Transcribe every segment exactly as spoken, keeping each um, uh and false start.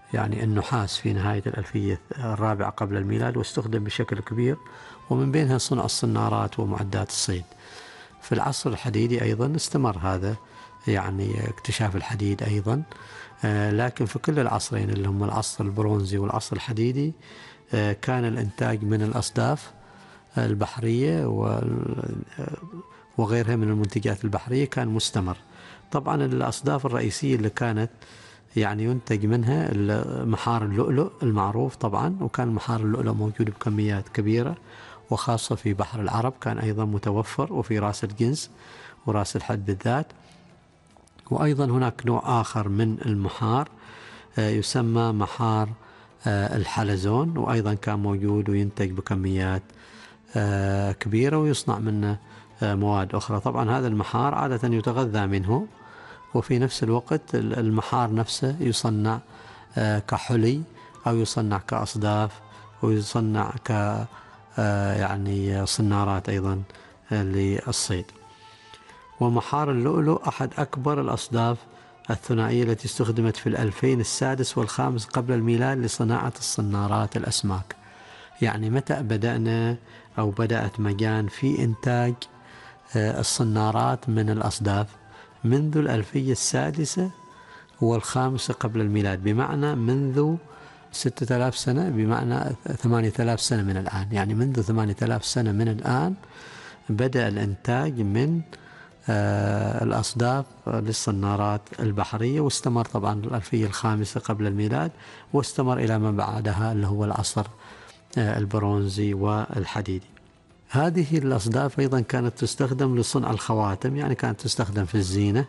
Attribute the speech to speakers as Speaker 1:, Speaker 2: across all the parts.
Speaker 1: يعني النحاس في نهاية الألفية الرابعة قبل الميلاد، واستخدم بشكل كبير، ومن بينها صنع الصنارات ومعدات الصيد. في العصر الحديدي أيضا استمر هذا، يعني اكتشاف الحديد أيضا، لكن في كل العصرين اللي هم العصر البرونزي والعصر الحديدي كان الإنتاج من الأصداف البحرية وغيرها من المنتجات البحرية كان مستمر. طبعا الأصداف الرئيسية اللي كانت يعني ينتج منها محار اللؤلؤ المعروف طبعا، وكان محار اللؤلؤ موجود بكميات كبيرة، وخاصة في بحر العرب كان أيضا متوفر، وفي راس الجنس وراس الحد بالذات. وأيضا هناك نوع آخر من المحار يسمى محار الحلزون، وأيضا كان موجود وينتج بكميات كبيرة ويصنع منه مواد أخرى. طبعا هذا المحار عادة يتغذى منه، وفي نفس الوقت المحار نفسه يصنع كحلي أو يصنع كأصداف ويصنع ك يعني صنارات أيضا للصيد. ومحار اللؤلؤ أحد أكبر الأصداف الثنائية التي استخدمت في الألفين السادس والخامس قبل الميلاد لصناعة الصنارات الأسماك. يعني متى بدأنا أو بدأت مجان في إنتاج الصنارات من الأصداف؟ منذ الألفية السادسة والخامسة قبل الميلاد، بمعنى منذ ستة آلاف سنة، بمعنى ثمانية آلاف سنة من الآن. يعني منذ ثمانية آلاف سنة من الآن بدأ الإنتاج من الأصداف للصنارات البحرية، واستمر طبعا الألفية الخامسة قبل الميلاد، واستمر إلى ما بعدها اللي هو العصر البرونزي والحديدي. هذه الأصداف أيضا كانت تستخدم لصنع الخواتم، يعني كانت تستخدم في الزينة،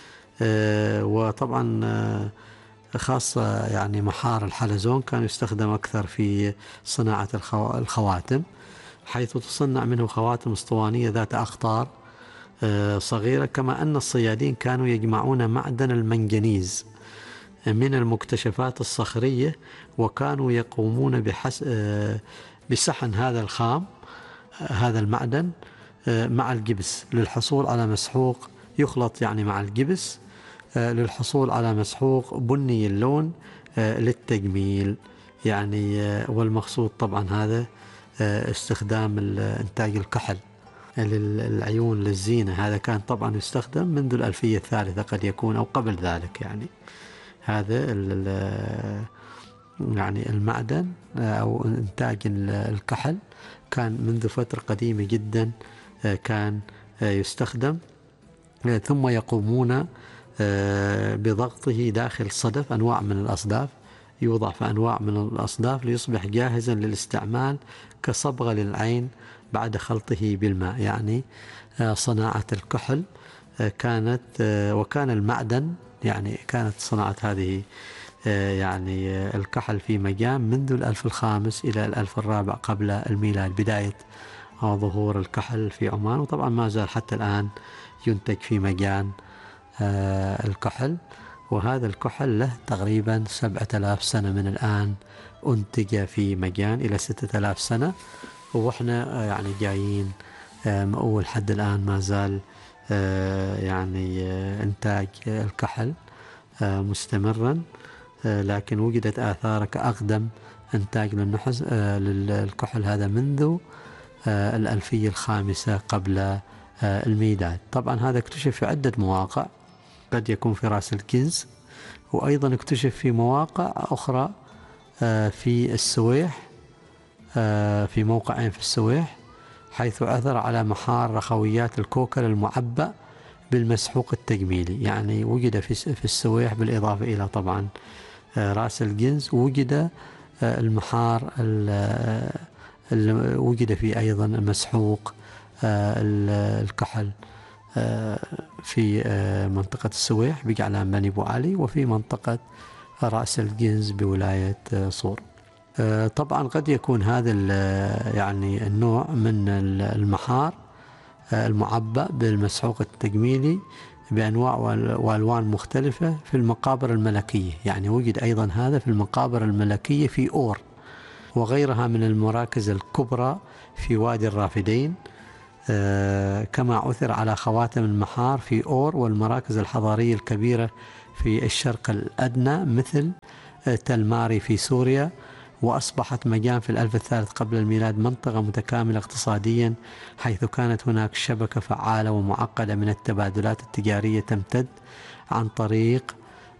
Speaker 1: وطبعا خاصة يعني محار الحلزون كان يستخدم أكثر في صناعة الخواتم، حيث تصنع منه خواتم اسطوانية ذات أقطار صغيرة. كما أن الصيادين كانوا يجمعون معدن المنجنيز من المكتشفات الصخرية، وكانوا يقومون بحس بسحن هذا الخام هذا المعدن مع الجبس للحصول على مسحوق يخلط يعني مع الجبس للحصول على مسحوق بني اللون للتجميل. يعني والمقصود طبعا هذا استخدام إنتاج الكحل للعيون للزينة، هذا كان طبعا يستخدم منذ الألفية الثالثة قد يكون أو قبل ذلك. يعني هذا يعني المعدن أو إنتاج الكحل كان منذ فترة قديمة جدا كان يستخدم، ثم يقومون بضغطه داخل صدف أنواع من الأصداف، يوضع في أنواع من الأصداف ليصبح جاهزا للاستعمال كصبغة للعين بعد خلطه بالماء. يعني صناعة الكحل كانت، وكان المعدن يعني كانت صناعة هذه يعني الكحل في مجان منذ الألف الخامس إلى الألف الرابع قبل الميلاد، بداية ظهور الكحل في عمان. وطبعا ما زال حتى الآن ينتج في مجان الكحل، وهذا الكحل له تقريبا سبعة آلاف سنة من الآن أنتج في مجان إلى ستة آلاف سنة، وإحنا يعني جايين مؤول حد الآن ما زال يعني إنتاج الكحل مستمرا، لكن وجدت آثار كأقدم إنتاج للنحس للكحل هذا منذ الألفية الخامسة قبل الميلاد. طبعا هذا اكتشف في عدة مواقع، قد يكون في راس الجنز، وأيضا اكتشف في مواقع أخرى في السويح، في موقعين في السويح، حيث عثر على محار رخويات الكوكل المعبأ بالمسحوق التجميلي. يعني وجد في السويح بالإضافة إلى طبعا راس الجنز وجد المحار وجد فيه أيضا مسحوق الكحل في منطقة السويح بجعلان بني بو علي، وفي منطقة رأس الجنز بولاية صور. طبعا قد يكون هذا يعني النوع من المحار المعبأ بالمسحوق التجميلي بأنواع وألوان مختلفة في المقابر الملكية. يعني وجد أيضا هذا في المقابر الملكية في أور وغيرها من المراكز الكبرى في وادي الرافدين، كما عثر على خواتم المحار في أور والمراكز الحضارية الكبيرة في الشرق الأدنى مثل تل ماري في سوريا، وأصبحت مجان في الألف الثالث قبل الميلاد منطقة متكاملة اقتصاديا، حيث كانت هناك شبكة فعالة ومعقدة من التبادلات التجارية تمتد عن طريق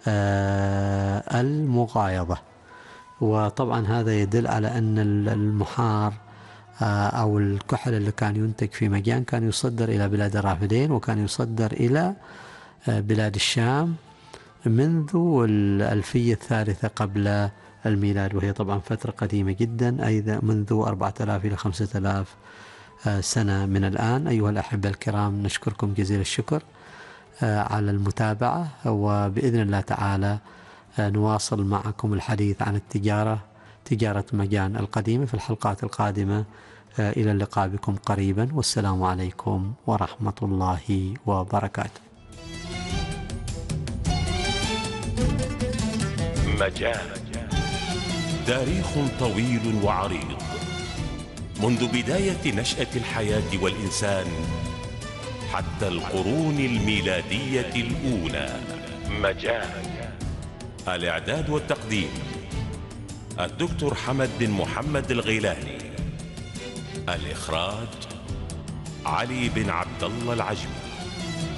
Speaker 1: المغايضة. وطبعا هذا يدل على أن المحار أو الكحل اللي كان ينتج في مجان كان يصدر إلى بلاد الرافدين، وكان يصدر إلى بلاد الشام منذ الألفية الثالثة قبل الميلاد، وهي طبعا فترة قديمة جدا، أيضا منذ أربعة آلاف إلى خمسة آلاف سنة من الآن. أيها الأحبة الكرام، نشكركم جزيل الشكر على المتابعة، وبإذن الله تعالى نواصل معكم الحديث عن التجارة تجارة مجان القديمة في الحلقات القادمة. إلى اللقاء بكم قريبا، والسلام عليكم ورحمة الله وبركاته.
Speaker 2: مجان تاريخ طويل وعريض، منذ بداية نشأة الحياة والإنسان حتى القرون الميلادية الأولى. مجان. الإعداد والتقديم الدكتور حمد بن محمد الغيلاني. الإخراج علي بن عبد الله العجمي.